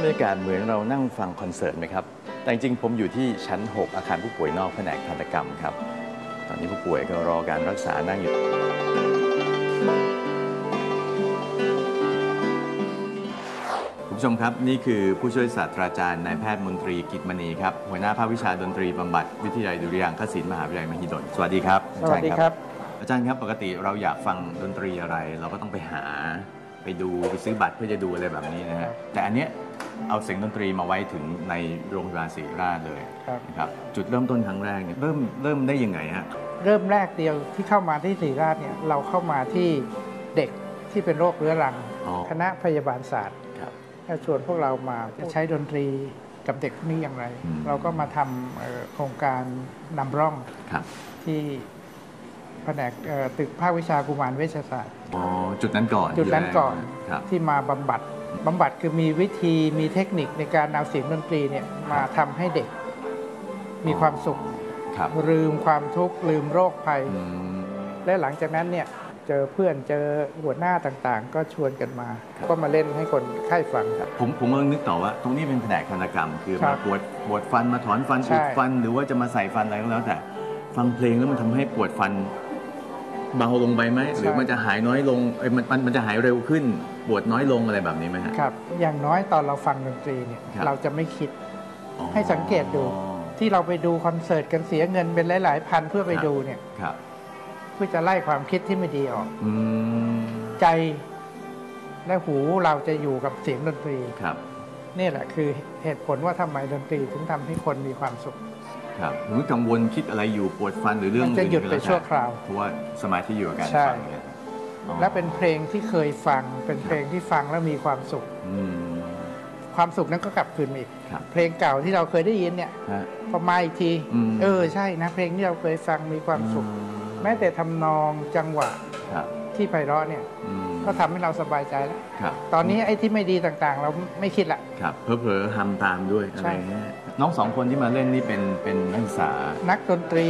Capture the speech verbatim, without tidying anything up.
บรรยากาศเหมือนเรานั่งฟังคอนเสิร์ตไหมครับแต่จริงๆผมอยู่ที่ชั้นหกอาคารผู้ป่วยนอกแผนกทันตกรรมครับตอนนี้ผู้ป่วยก็รอการรักษานั่งอยู่คุณผู้ชมครับนี่คือผู้ช่วยศาสตราจารย์นายแพทย์มนตรีกิจมณีครับหัวหน้าภาควิชาดนตรีบำบัดวิทยาลัยดุริยางคศิลป์มหาวิทยาลัยมหิดลสวัสดีครับสวัสดีครับอาจารย์ครับปกติเราอยากฟังดนตรีอะไรเราก็ต้องไปหาไปดูไปซื้อบัตรเพื่อจะดูอะไรแบบนี้นะฮะแต่อันเนี้ยเอาเสียงดนตรีมาไว้ถึงในโรงพยาบาลศิริราชเลยนะครับจุดเริ่มต้นครั้งแรกเนี่ยเริ่มเริ่มได้ยังไงฮะเริ่มแรกเดียวที่เข้ามาที่ศิริราชเนี่ยเราเข้ามาที่เด็กที่เป็นโรคเรื้อรังคณะพยาบาลศาสตร์ถ้าชวนพวกเรามาจะใช้ดนตรีกับเด็กพวกนี้อย่างไรเราก็มาทำโครงการนำร่องที่แผนกตึกภาควิชากุมารเวชศาสตร์อ๋อจุดนั้นก่อนจุดนั้นก่อนที่มาบำบัดบำบัดคือมีวิธีมีเทคนิคในการเอาเสียงดนตรีเนี่ยมาทำให้เด็กมีความสุขลืมความทุกข์ลืมโรคภัยและหลังจากนั้นเนี่ยเจอเพื่อนเจอหัวหน้าต่างๆก็ชวนกันมาก็มาเล่นให้คนไข้ฟังครับผมผมกำลังนึกต่อว่าตรงนี้เป็นแผนกทันตกรรมคือมาปวดปวดฟันมาถอนฟันอุดฟันหรือว่าจะมาใส่ฟันอะไรก็แล้วแต่ฟังเพลงแล้วมันทำให้ปวดฟันเบาลงไปไหมหรือมันจะหายน้อยลงเอ้ยมันมันมันจะหายเร็วขึ้นปวดน้อยลงอะไรแบบนี้ไหมครับอย่างน้อยตอนเราฟังดนตรีเนี่ยเราจะไม่คิดให้สังเกตดูที่เราไปดูคอนเสิร์ตกันเสียเงินเป็นหลายๆพันเพื่อไปดูเนี่ยเพื่อจะไล่ความคิดที่ไม่ดีออกใจและหูเราจะอยู่กับเสียงดนตรีนี่แหละคือเหตุผลว่าทำไมดนตรีถึงทำให้คนมีความสุขครับผมกังวลคิดอะไรอยู่ปวดฟันหรือเรื่องมันจะหยุดไปชั่วคราวเพราะว่าสมาธิอยู่กับการฟังและเป็นเพลงที่เคยฟังเป็นเพลงที่ฟังแล้วมีความสุขความสุขนั้นก็กลับคืนมาอีกเพลงเก่าที่เราเคยได้ยินเนี่ยพอมาอีกทีเออใช่นะเพลงที่เราเคยฟังมีความสุขแม้แต่ทำนองจังหวะที่ไพเราะเนี่ยก็ทำให้เราสบายใจแล้วตอนนี้ไอ้ที่ไม่ดีต่างๆเราไม่คิดละครับเพลอๆทำตามด้วยอะไรเงี้ยน้องสองคนที่มาเล่นนี่เป็นเป็นนักศึกษานักดนตรี